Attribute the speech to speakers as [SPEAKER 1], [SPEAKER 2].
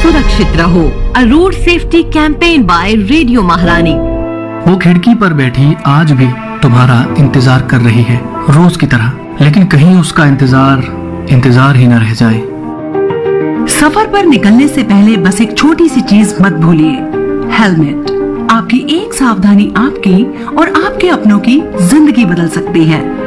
[SPEAKER 1] सुरक्षित रहो। अ road safety campaign bye radio महारानी।
[SPEAKER 2] वो खिड़की पर बैठी आज भी तुम्हारा इंतजार कर रही है, रोज की तरह, लेकिन कहीं उसका इंतजार ही न रह जाए।
[SPEAKER 3] सफर पर निकलने से पहले बस एक छोटी सी चीज मत भूलिए, हेलमेट। आपकी एक सावधानी आपकी और आपके अपनों की जिंदगी बदल सकती है।